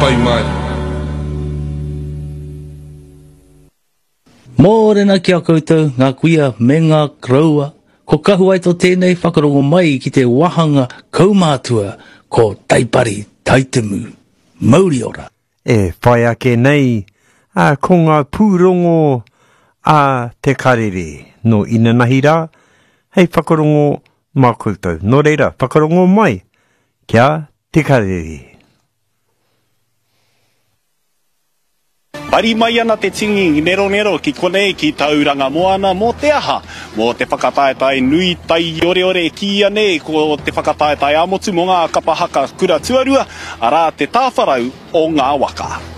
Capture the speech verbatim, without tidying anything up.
whai mai. Mōrena ki a koutou, ngā kuia me ngā kraua, ko kahu ai tō tēnei whakarongo mai ki te wahanga kaumātua ko Taipari Taitumu, Mauri ora. E whai ake nei, a ko ngā pūrongo a te karere no Inanahi rā, hei whakarongo mā koutou. Nō reira, whakarongo mai, kia te karere. Pari mai ana te tingi nero nero ki konei ki tauranga moana mō te aha. Mō te whakataetai nui tai ore ore ki ane ko te whakataetai amotu mo ngā kapahaka kura tuarua, arā te tāwharau o ngā waka.